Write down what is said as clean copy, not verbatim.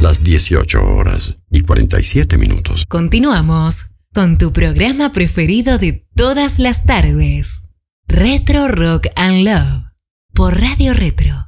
las 18:47. Continuamos con tu programa preferido de todas las tardes, Retro Rock and Love, por Radio Retro.